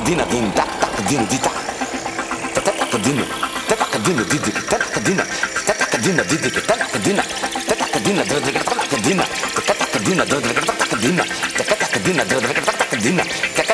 Tetacadina, din, tatacadina, dita. Tetacadina, tetacadina, didi, tetacadina, tetacadina, didi, tetacadina, tetacadina, tetacadina, tetacadina, tetacadina, tetacadina, tetacadina, tetacadina, tetacadina,